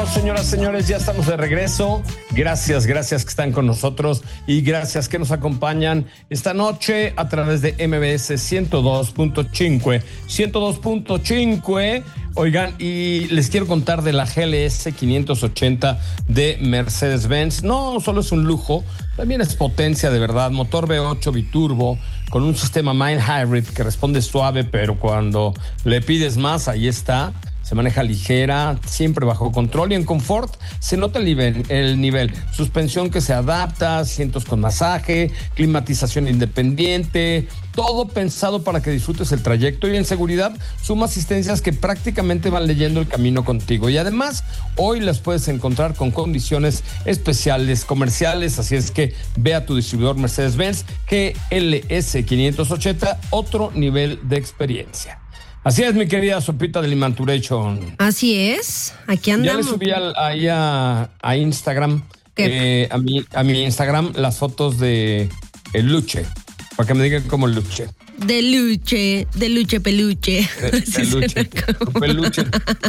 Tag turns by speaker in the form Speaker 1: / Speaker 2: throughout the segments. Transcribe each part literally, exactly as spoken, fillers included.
Speaker 1: Bueno, señoras, señores, ya estamos de regreso. Gracias, gracias que están con nosotros y gracias que nos acompañan esta noche a través de M B S ciento dos punto cinco. ciento dos punto cinco. Oigan, y les quiero contar de la G L S quinientos ochenta de Mercedes-Benz. No solo es un lujo, también es potencia de verdad. Motor V ocho biturbo con un sistema mild hybrid que responde suave, pero cuando le pides más, ahí está. Se maneja ligera, siempre bajo control y en confort se nota el nivel, el nivel. Suspensión que se adapta, asientos con masaje, climatización independiente, todo pensado para que disfrutes el trayecto y en seguridad suma asistencias que prácticamente van leyendo el camino contigo. Y además, hoy las puedes encontrar con condiciones especiales comerciales, así es que ve a tu distribuidor Mercedes-Benz G L S quinientos ochenta, otro nivel de experiencia. Así es, mi querida Sopita del Imanturation.
Speaker 2: Así es, aquí andamos.
Speaker 1: Ya le subí al, ahí a, a Instagram, eh, a, mi, a mi Instagram, las fotos de el Luche, para que me digan cómo Luche.
Speaker 2: De Luche, de Luche Peluche.
Speaker 1: De,
Speaker 2: sí
Speaker 1: peluche,
Speaker 2: como...
Speaker 1: peluche.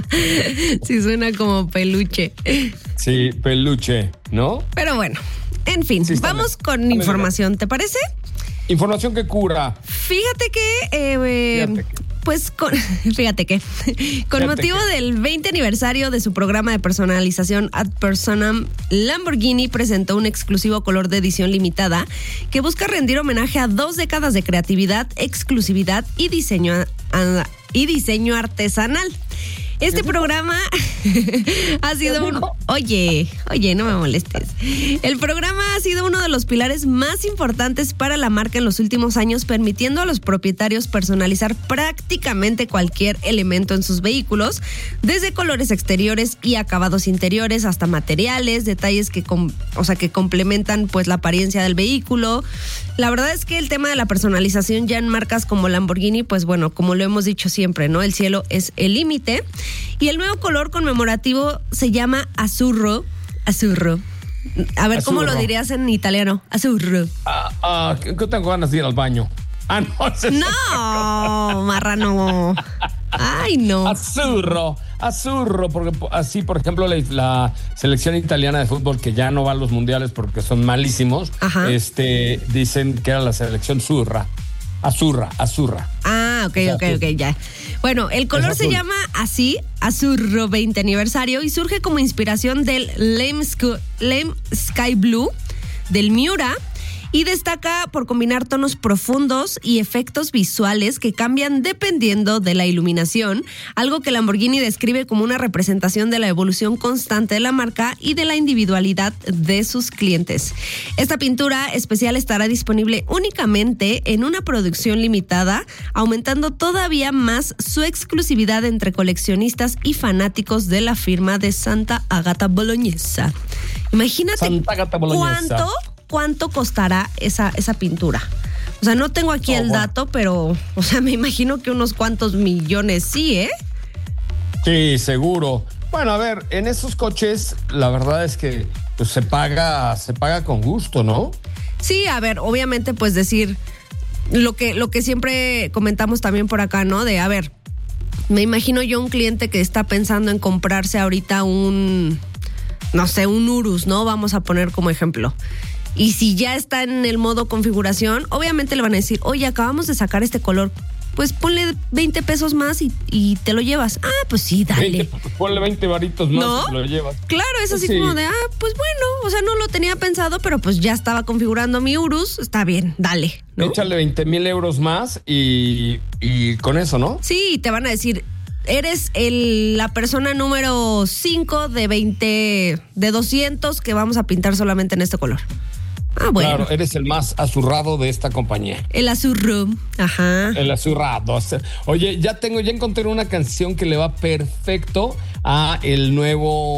Speaker 2: Sí suena como peluche.
Speaker 1: Sí, peluche, ¿no?
Speaker 2: Pero bueno, en fin, sí, vamos con Dame información, bien. ¿Te parece?
Speaker 1: Información que cura.
Speaker 2: Fíjate que... Eh, Fíjate que... Pues con, fíjate que con fíjate motivo que. del veinte aniversario de su programa de personalización Ad Personam, Lamborghini presentó un exclusivo color de edición limitada que busca rendir homenaje a dos décadas de creatividad, exclusividad y diseño, a, y diseño artesanal. Este programa ha sido un... Oye, oye, no me molestes. El programa ha sido uno de los pilares más importantes para la marca en los últimos años, permitiendo a los propietarios personalizar prácticamente cualquier elemento en sus vehículos, desde colores exteriores y acabados interiores hasta materiales, detalles que, com- o sea, que complementan pues la apariencia del vehículo. La verdad es que el tema de la personalización ya en marcas como Lamborghini, pues bueno, como lo hemos dicho siempre, ¿no? El cielo es el límite. Y el nuevo color conmemorativo se llama Azzurro. Azzurro. A ver, Azzurro. ¿Cómo lo dirías en italiano? Azzurro.
Speaker 1: Ah, ah, que tengo ganas de ir al baño. Ah, no. Es
Speaker 2: no, marrano. Ay, no.
Speaker 1: Azzurro. Azzurro, porque así, por ejemplo, la, la selección italiana de fútbol, que ya no va a los mundiales porque son malísimos, Ajá. este dicen que era la selección zurra. Azurra, azurra.
Speaker 2: Ah, ok, o sea, ok, ok, ya. Bueno, el color se llama así, Azzurro veinte aniversario, y surge como inspiración del Lame, Sky, Lame Sky Blue, del Miura, y destaca por combinar tonos profundos y efectos visuales que cambian dependiendo de la iluminación, algo que Lamborghini describe como una representación de la evolución constante de la marca y de la individualidad de sus clientes. Esta pintura especial estará disponible únicamente en una producción limitada, aumentando todavía más su exclusividad entre coleccionistas y fanáticos de la firma de Santa Agata Bolognesa. Imagínate Santa Agata Bolognesa. cuánto... ¿Cuánto costará esa, esa pintura? O sea, no tengo aquí oh, el bueno. dato, pero, o sea, me imagino que unos cuantos millones sí, ¿eh?
Speaker 1: Sí, seguro. Bueno, a ver, en esos coches, la verdad es que pues, se paga, se paga con gusto, ¿no?
Speaker 2: Sí, a ver, obviamente, pues decir lo que, lo que siempre comentamos también por acá, ¿no? De, a ver, me imagino yo un cliente que está pensando en comprarse ahorita un, no sé, un Urus, ¿no? Vamos a poner como ejemplo. Y si ya está en el modo configuración, obviamente le van a decir, oye, acabamos de sacar este color, pues ponle veinte pesos más y, y te lo llevas. Ah, pues sí, dale.
Speaker 1: veinte, ponle veinte varitos más
Speaker 2: ¿No?
Speaker 1: y te lo llevas.
Speaker 2: Claro, es así
Speaker 1: sí.
Speaker 2: como de, ah, pues bueno, o sea, no lo tenía pensado, pero pues ya estaba configurando mi Urus, está bien, dale, ¿no?
Speaker 1: Échale veinte mil euros más y, y con eso, ¿no?
Speaker 2: Sí, te van a decir, eres el, la persona número cinco de veinte, de doscientos que vamos a pintar solamente en este color. Ah, bueno.
Speaker 1: Claro, eres el más azurrado de esta compañía.
Speaker 2: El azurro, ajá.
Speaker 1: El azurrado. Oye, ya tengo, ya encontré una canción que le va perfecto a el nuevo